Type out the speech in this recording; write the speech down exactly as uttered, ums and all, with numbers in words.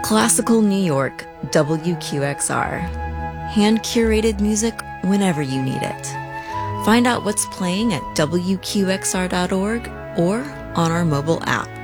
Classical New York, W Q X R. Hand-curated music whenever you need it. Find out what's playing at W Q X R dot org or on our mobile app.